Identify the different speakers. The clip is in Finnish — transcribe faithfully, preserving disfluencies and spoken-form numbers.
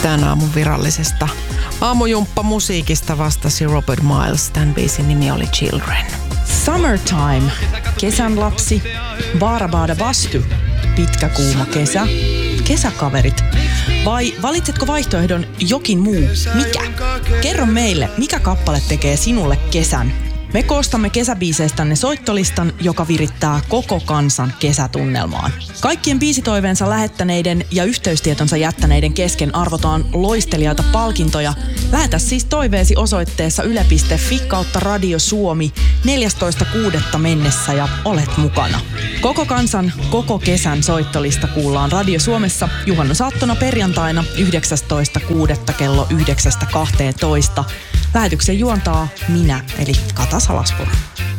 Speaker 1: Tämän aamun virallisesta aamujumppamusiikista vastasi Robert Miles. Tämän biisin nimi oli Children.
Speaker 2: Summertime, kesän lapsi, Baarabaada Bastu, pitkä kuuma kesä, kesäkaverit. Vai valitsetko vaihtoehdon jokin muu? Mikä? Kerro meille, mikä kappale tekee sinulle kesän? Me koostamme kesäbiiseistänne soittolistan, joka virittää koko kansan kesätunnelmaan. Kaikkien biisitoiveensa lähettäneiden ja yhteystietonsa jättäneiden kesken arvotaan loistelijaita palkintoja. Lähetä siis toiveesi osoitteessa yle piste fi kautta Radio Suomi neljästoista kuudetta mennessä ja olet mukana. Koko kansan, koko kesän soittolista kuullaan Radio Suomessa juhannusaattona perjantaina yhdeksästoista kuudetta kello yhdeksästä kahteentoista. Lähetyksen juontaa minä, eli Kata Salaspuro.